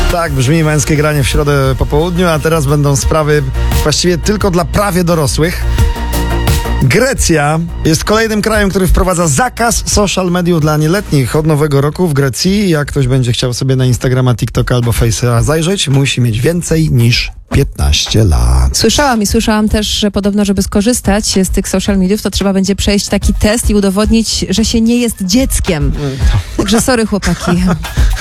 Tak brzmi męskie granie w środę po południu, a teraz będą sprawy właściwie tylko dla prawie dorosłych. Grecja jest kolejnym krajem, który wprowadza zakaz social mediów dla nieletnich. Od nowego roku w Grecji, jak ktoś będzie chciał sobie na Instagrama, TikToka albo Face'a zajrzeć, musi mieć więcej niż 15 lat. Słyszałam też, że podobno, żeby skorzystać z tych social mediów, to trzeba będzie przejść taki test i udowodnić, że się nie jest dzieckiem. Także sorry, chłopaki.